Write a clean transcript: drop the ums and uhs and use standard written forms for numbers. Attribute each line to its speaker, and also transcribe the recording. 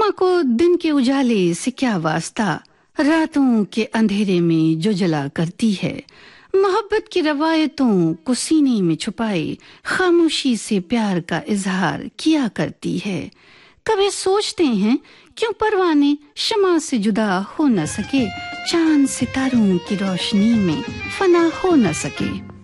Speaker 1: शमा को दिन के उजाले से क्या वास्ता, रातों के अंधेरे में जो जला करती है। मोहब्बत की रवायतों को सीने में छुपाए खामोशी से प्यार का इजहार किया करती है। कभी सोचते हैं क्यों परवाने शमा से जुदा हो न सके, चांद सितारों की रोशनी में फना हो न सके।